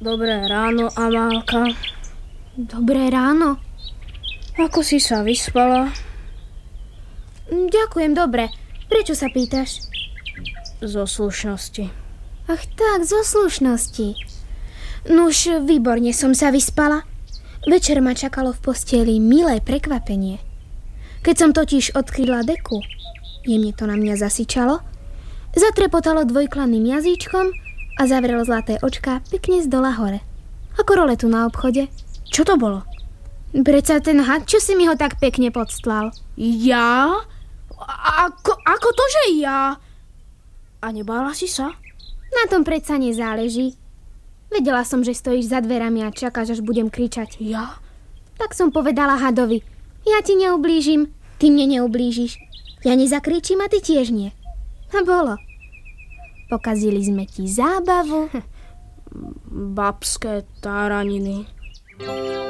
Dobré ráno, Amálka. Dobré ráno. Ako si sa vyspala? Ďakujem, dobre. Prečo sa pýtaš? Zo slušnosti. Ach tak, zo slušnosti. Nuž, výborne som sa vyspala. Večer ma čakalo v posteli milé prekvapenie. Keď som totiž odkryla deku, jemne to na mňa zasyčalo, zatrepotalo dvojklanným jazyčkom a zavrelo zlaté očká pekne z dola hore. Ako roletu na obchode. Čo to bolo? Preca ten had, čo si mi ho tak pekne podstlal? Ja? Ako to, že ja? A nebála si sa? Na tom predsa nezáleží. Vedela som, že stojíš za dverami a čakáš, až budem kričať. Ja? Tak som povedala hadovi. Ja ti neublížim, ty mne neublížiš. Ja nezakričím a ty tiež nie. A bolo. Pokazili sme ti zábavu. Babské táraniny.